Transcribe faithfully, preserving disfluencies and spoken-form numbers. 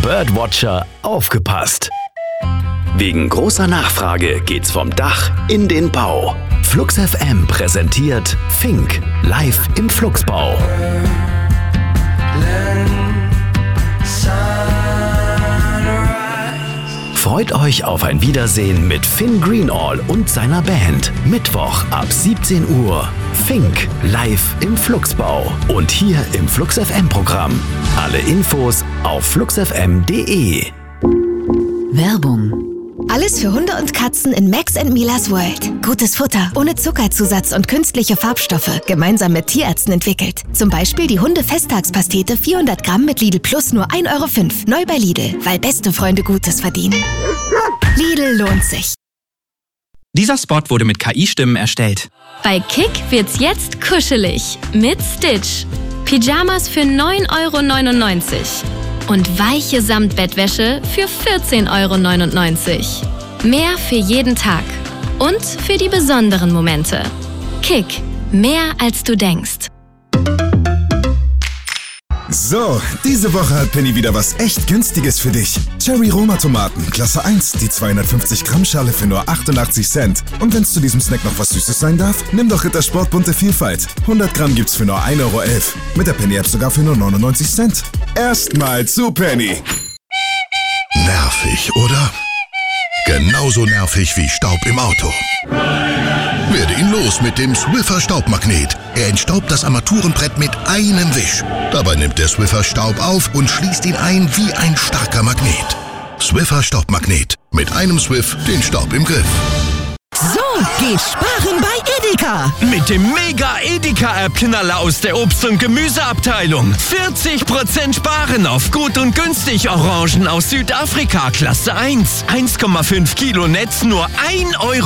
Birdwatcher aufgepasst. Wegen großer Nachfrage geht's vom Dach in den Bau. Flux F M präsentiert Fink live im Flugsbau. Freut euch auf ein Wiedersehen mit Finn Greenall und seiner Band. Mittwoch ab siebzehn Uhr. Fink live im Flugsbau und hier im Flux F M Programm. Alle Infos auf flux f m punkt d e. Werbung. Alles für Hunde und Katzen in Max and Milas World. Gutes Futter, ohne Zuckerzusatz und künstliche Farbstoffe. Gemeinsam mit Tierärzten entwickelt. Zum Beispiel die Hunde-Festtagspastete vierhundert Gramm mit Lidl Plus nur ein Euro fünf. Neu bei Lidl, weil beste Freunde Gutes verdienen. Lidl lohnt sich. Dieser Spot wurde mit K I-Stimmen erstellt. Bei Kick wird's jetzt kuschelig. Mit Stitch. Pyjamas für neun Euro neunundneunzig. Und weiche Samtbettwäsche für vierzehn Euro neunundneunzig. Mehr für jeden Tag. Und für die besonderen Momente. Kick. Mehr als du denkst. So, diese Woche hat Penny wieder was echt Günstiges für dich. Cherry Roma Tomaten, Klasse eins, die zweihundertfünfzig Gramm Schale für nur achtundachtzig Cent. Und wenn's zu diesem Snack noch was Süßes sein darf, nimm doch Rittersport bunte Vielfalt. hundert Gramm gibt's für nur ein Euro elf. Mit der Penny App sogar für nur neunundneunzig Cent. Erstmal zu Penny. Nervig, oder? Genauso nervig wie Staub im Auto. Werde ihn los mit dem Swiffer Staubmagnet. Er entstaubt das Armaturenbrett mit einem Wisch. Dabei nimmt der Swiffer Staub auf und schließt ihn ein wie ein starker Magnet. Swiffer Staubmagnet. Mit einem Swiff den Staub im Griff. So geht Sparen bei Edeka. Mit dem Mega-Edeka-App-Knaller aus der Obst- und Gemüseabteilung. vierzig Prozent sparen auf gut und günstig Orangen aus Südafrika, Klasse eins. eins Komma fünf Kilo Netz, nur ein Euro.